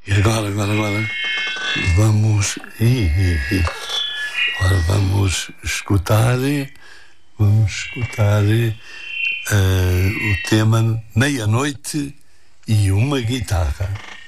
E agora vamos. Agora vamos escutar. O tema Meia-Noite e uma Guitarra.